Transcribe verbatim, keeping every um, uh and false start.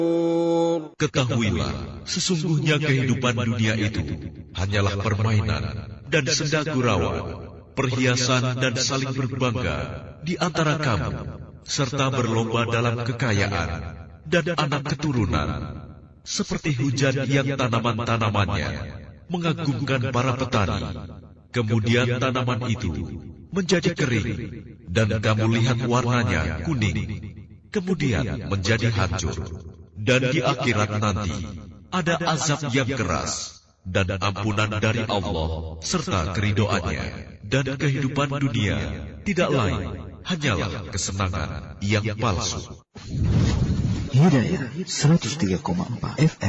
Ketahuilah, sesungguhnya kehidupan dunia itu hanyalah permainan dan senda gurauan, perhiasan dan saling berbangga di antara kamu, serta berlomba dalam kekayaan dan anak keturunan, seperti hujan yang tanaman-tanamannya mengagumkan para petani. Kemudian tanaman itu menjadi kering, dan kamu lihat warnanya kuning, kemudian menjadi hancur. Dan di akhirat nanti ada azab yang keras dan ampunan dari Allah serta keridoannya. Dan kehidupan dunia tidak lain hanyalah kesenangan yang palsu. Hidayah seratus tiga koma empat F M